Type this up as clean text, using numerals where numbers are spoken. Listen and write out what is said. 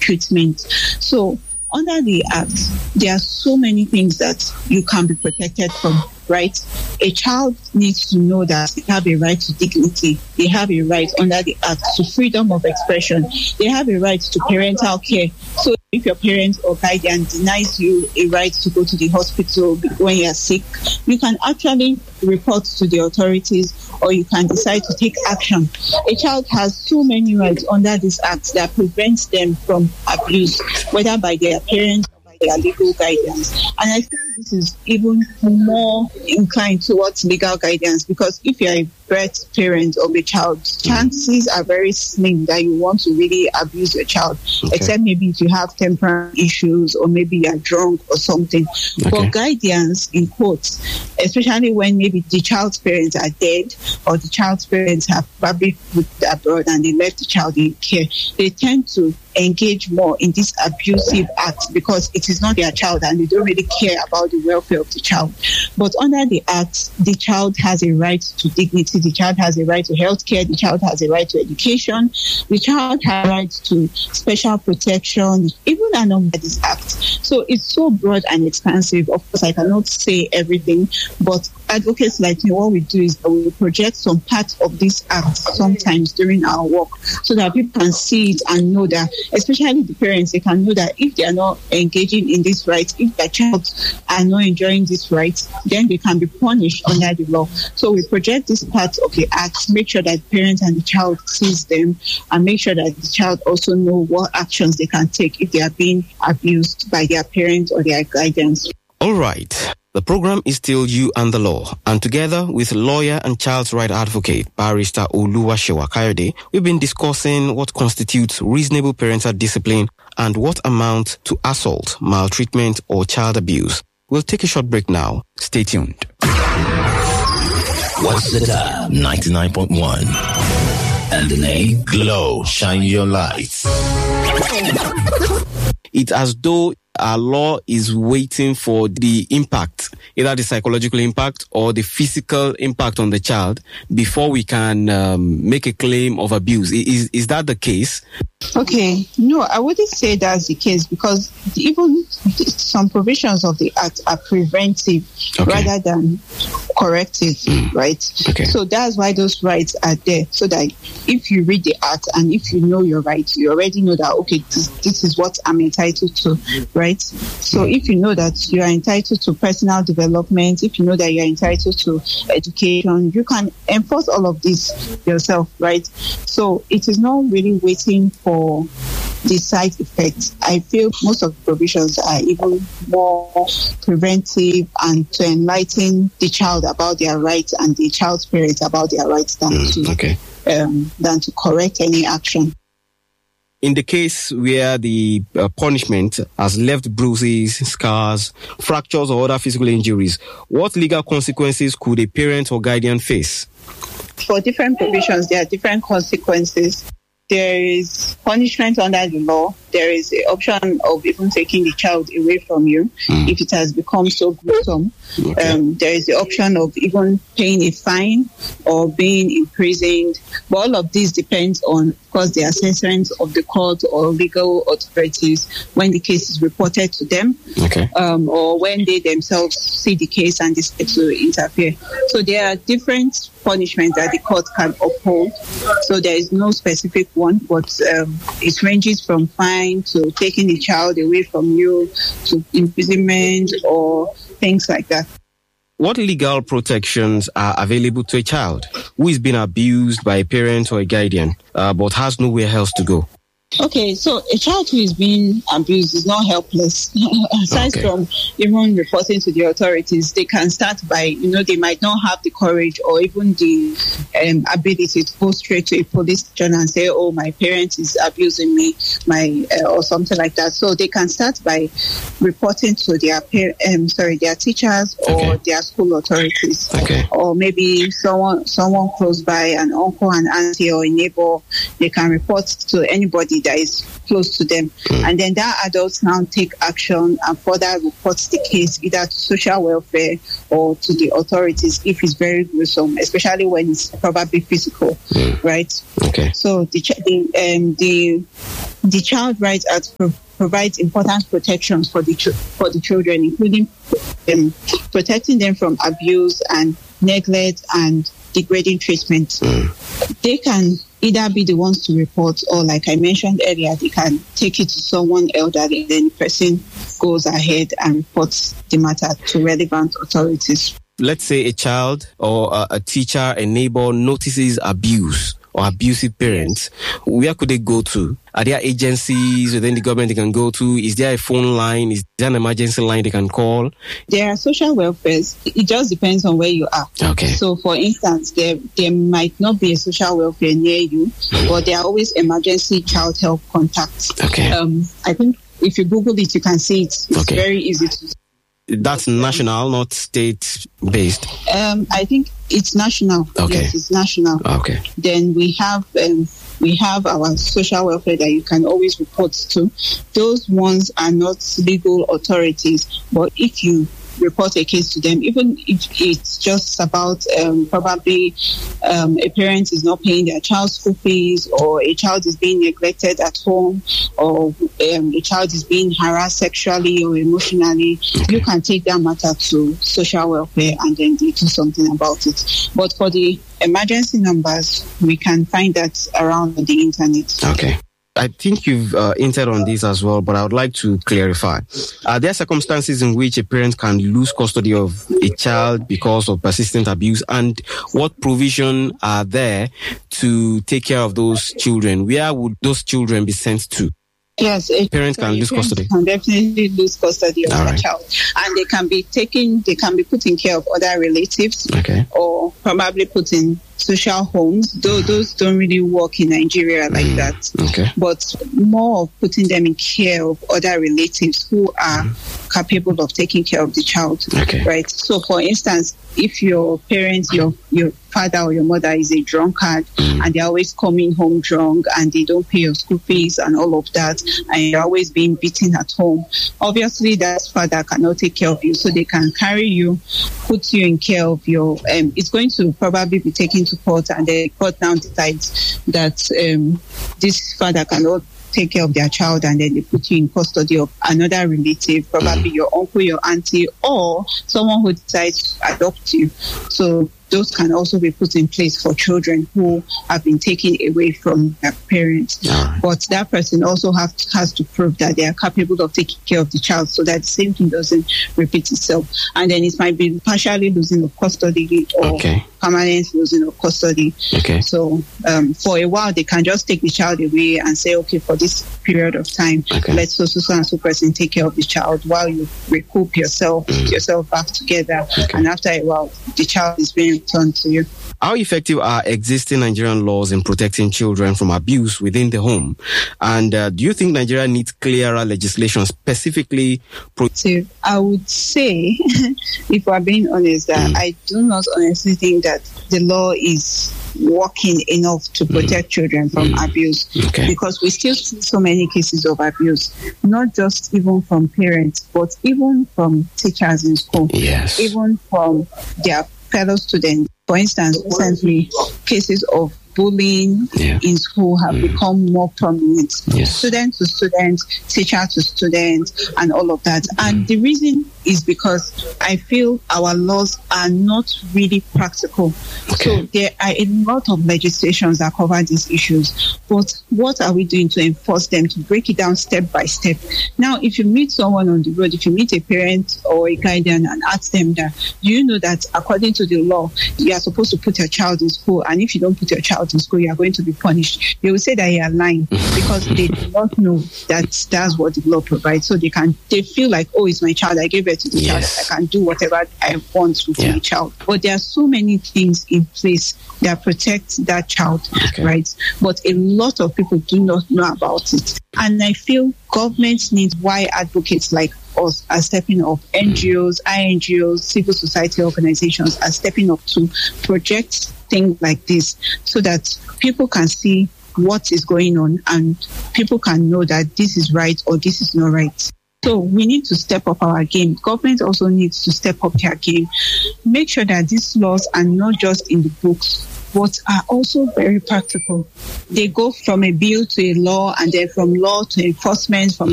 treatment. So under the Act, there are so many things that you can be protected from, right? A child needs to know that they have a right to dignity. They have a right under the Act to freedom of expression. They have a right to parental care. So if your parent or guardian denies you a right to go to the hospital when you're sick, you can actually report to the authorities, or you can decide to take action. A child has so many rights under this Act that prevents them from abuse, whether by their parents or by their legal guidance. And I think this is even more inclined towards legal guidance, because if you're a birth parent of a child, chances are very slim that you want to really abuse your child, except maybe if you have temporal issues or maybe you're drunk or something. But guidance, in quotes, especially when maybe the child's parents are dead or the child's parents have probably moved abroad and they left the child in care, they tend to engage more in this abusive act because it is not their child and they don't really care about the welfare of the child. But under the Act, the child has a right to dignity, the child has a right to health care, the child has a right to education, the child has a right to special protection, even under this Act. So it's so broad and expansive. Of course, I cannot say everything, but advocates like me, what we do is that we project some part of this Act sometimes during our work so that people can see it and know that, especially the parents, they can know that if they are not engaging in this right, if their child are not enjoying this right, then they can be punished under the law. So we project this part of the Act, make sure that the parent and the child sees them, and make sure that the child also know what actions they can take if they are being abused by their parents or their guidance. All right. The program is still You and the Law, and together with lawyer and child's right advocate, Barrister Oluwasewa Kayode, we've been discussing what constitutes reasonable parental discipline and what amounts to assault, maltreatment, or child abuse. We'll take a short break now. Stay tuned. What's the time? 99.1. And the name? Glow. Shine your lights. It's as though our law is waiting for the impact, either the psychological impact or the physical impact on the child, before we can make a claim of abuse. Is that the case? Okay, no, I wouldn't say that's the case, because even some provisions of the Act are preventive rather than corrective, right? Okay. So that's why those rights are there, so that if you read the Act and if you know your rights, you already know that, okay, this is what I'm entitled to, right? So if you know that you are entitled to personal development, if you know that you're entitled to education, you can enforce all of this yourself, right? So it is not really waiting for the side effects. I feel most of the provisions are even more preventive and to enlighten the child about their rights and the child's parents about their rights than to correct any action. In the case where the punishment has left bruises, scars, fractures, or other physical injuries, what legal consequences could a parent or guardian face? For different provisions, there are different consequences. There is punishment under the law. There is the option of even taking the child away from you if it has become so gruesome. There is the option of even paying a fine or being imprisoned. But all of this depends on, of course, the assessment of the court or legal authorities when the case is reported to them, or when they themselves see the case and decide to interfere. So there are different punishments that the court can uphold. So there is no specific one, but it ranges from fine to taking the child away from you to imprisonment or things like that. What legal protections are available to a child who is being abused by a parent or a guardian, but has nowhere else to go? Okay, so a child who is being abused is not helpless. Aside from even reporting to the authorities, they can start by, they might not have the courage or even the ability to go straight to a police station and say, oh, my parent is abusing me, or something like that. So they can start by reporting to their their teachers or their school authorities, or maybe someone close by, an uncle, an auntie, or a neighbor. They can report to anybody somebody that is close to them. And then that adult now take action and further reports the case either to social welfare or to the authorities if it's very gruesome, especially when it's probably physical, right? Okay. So the Child Rights Act provides important protections for the children, including protecting them from abuse and neglect and degrading treatment. They can either be the ones to report, or like I mentioned earlier, they can take it to someone elderly, then the person goes ahead and reports the matter to relevant authorities. Let's say a child or a teacher, a neighbor notices abuse or abusive parents. Where could they go to? Are there agencies within the government they can go to? Is there a phone line? Is there an emergency line they can call? There are social welfares. It just depends on where you are. Okay. So, for instance, there might not be a social welfare near you, but there are always emergency child help contacts. Okay. I think if you Google it, you can see it. It's very easy to. That's national, not state-based? I think it's national. Okay. Yes, it's national. Okay. Then we have our social welfare that you can always report to. Those ones are not legal authorities, but if you report a case to them, even if it's just about probably a parent is not paying their child's school fees, or a child is being neglected at home, or a child is being harassed sexually or emotionally, you can take that matter to social welfare and then they do something about it. But for the emergency numbers, we can find that around the internet. Okay. I think you've hinted on this as well, but I would like to clarify. Are there circumstances in which a parent can lose custody of a child because of persistent abuse? And what provision are there to take care of those children? Where would those children be sent to? Yes, parents can lose custody. Can definitely lose custody of their child, and they can be put in care of other relatives, or probably put in social homes. Though those don't really work in Nigeria like that. Okay. But more of putting them in care of other relatives who are capable of taking care of the child. Okay. Right. So, for instance, if your parents, your father or your mother is a drunkard, and they're always coming home drunk, and they don't pay your school fees and all of that, and you're always being beaten at home, obviously that father cannot take care of you, so they can carry you, put you in care of your it's going to probably be taken to court, and the court now decides that this father cannot take care of their child, and then they put you in custody of another relative, probably your uncle, your auntie, or someone who decides to adopt you. So those can also be put in place for children who have been taken away from their parents. But that person also has to prove that they are capable of taking care of the child, so that the same thing doesn't repeat itself. And then it might be partially losing of custody or permanent losing of custody. So for a while, they can just take the child away and say, okay, for this period of time, let so and so person take care of the child while you recoup yourself, put yourself back together. And after a while, the child is being returned to you. How effective are existing Nigerian laws in protecting children from abuse within the home? And do you think Nigeria needs clearer legislation specifically? I would say, if we're being honest, that I do not honestly think that the law is working enough to protect children from abuse, because we still see so many cases of abuse, not just even from parents, but even from teachers in school, even from their fellow students. For instance, recently, cases of bullying in school have become more prominent. Student to student, teacher to student, and all of that. And the reason is because I feel our laws are not really practical. So there are a lot of legislations that cover these issues. But what are we doing to enforce them, to break it down step by step? Now, if you meet someone on the road, if you meet a parent or a guardian and ask them that, do you know that according to the law, you are supposed to put your child in school, and if you don't put your child in school, you are going to be punished? They will say that you are lying, because they do not know that that's what the law provides. So they feel like, oh, it's my child, I gave it to the child, I can do whatever I want with my child. But there are so many things in place that protect that child, right? But a lot of people do not know about it. And I feel government needs why advocates like us are stepping up. NGOs, INGOs, civil society organizations are stepping up to project things like this, so that people can see what is going on, and people can know that this is right or this is not right. So we need to step up our game. Government also needs to step up their game. Make sure that these laws are not just in the books, but are also very practical. They go from a bill to a law, and then from law to enforcement, from